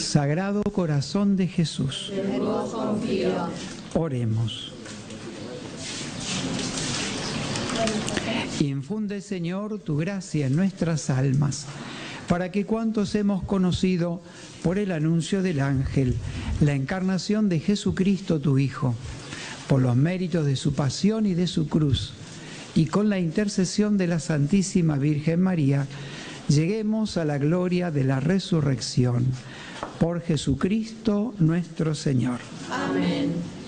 Sagrado Corazón de Jesús, en vos confío. oremos. Infunde, Señor, tu gracia en nuestras almas, para que cuantos hemos conocido por el anuncio del ángel la encarnación de Jesucristo, tu Hijo, por los méritos de su pasión y de su cruz, y con la intercesión de la Santísima Virgen María, lleguemos a la gloria de la resurrección. Por Jesucristo nuestro Señor. Amén.